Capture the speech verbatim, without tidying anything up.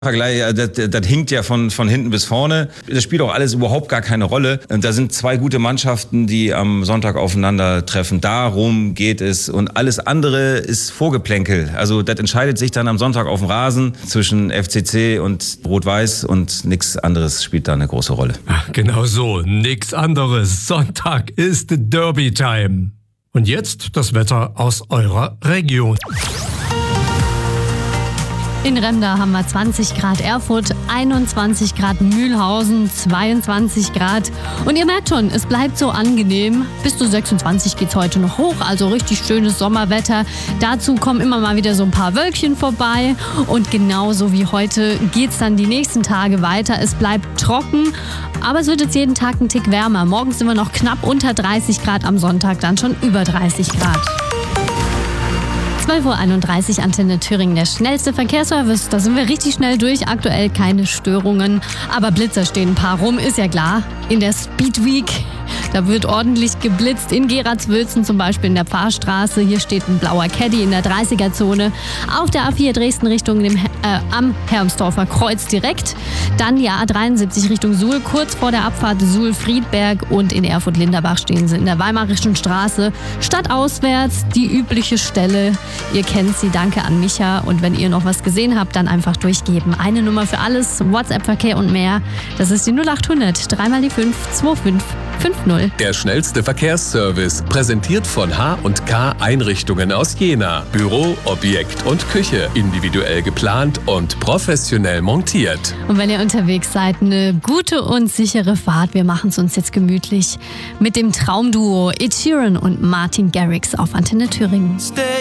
Vergleich, das, das hinkt ja von, von hinten bis vorne. Das spielt auch alles überhaupt gar keine Rolle. Da sind zwei gute Mannschaften, die am Sonntag aufeinandertreffen. Darum geht es. Und alles andere ist Vorgeplänkel. Also das entscheidet sich dann am Sonntag auf dem Rasen zwischen F C C und Rot-Weiß und nichts anderes spielt da eine große Rolle. Ach, genau so, nichts anderes. Sonntag ist Derby-Time. Und jetzt das Wetter aus eurer Region. In Remda haben wir zwanzig Grad Erfurt, einundzwanzig Grad Mühlhausen, zweiundzwanzig Grad. Und ihr merkt schon, es bleibt so angenehm. Bis zu sechsundzwanzig geht's heute noch hoch, also richtig schönes Sommerwetter. Dazu kommen immer mal wieder so ein paar Wölkchen vorbei. Und genauso wie heute geht's dann die nächsten Tage weiter. Es bleibt trocken, aber es wird jetzt jeden Tag ein Tick wärmer. Morgens sind wir noch knapp unter dreißig Grad, am Sonntag dann schon über dreißig Grad. zwölf Uhr einunddreißig, Antenne Thüringen, der schnellste Verkehrsservice. Da sind wir richtig schnell durch. Aktuell keine Störungen, aber Blitzer stehen ein paar rum, ist ja klar. In der Speed Week, da wird ordentlich geblitzt. In Geratswülzen zum Beispiel in der Pfarrstraße. Hier steht ein blauer Caddy in der dreißiger-Zone. Auf der A vier Dresden Richtung dem, äh, am Hermsdorfer Kreuz direkt. Dann die A dreiundsiebzig Richtung Suhl, kurz vor der Abfahrt Suhl-Friedberg. Und in Erfurt-Linderbach stehen sie in der Weimarischen Straße. Stadtauswärts die übliche Stelle. Ihr kennt sie, danke an Micha. Und wenn ihr noch was gesehen habt, dann einfach durchgeben. Eine Nummer für alles, WhatsApp-Verkehr und mehr. Das ist die null achthundert, dreimal die fünf, zwei fünf fünf null. Der schnellste Verkehrsservice, präsentiert von H und K Einrichtungen aus Jena. Büro, Objekt und Küche, individuell geplant und professionell montiert. Und wenn ihr unterwegs seid, eine gute und sichere Fahrt. Wir machen es uns jetzt gemütlich mit dem Traumduo Ed Sheeran und Martin Garrix auf Antenne Thüringen.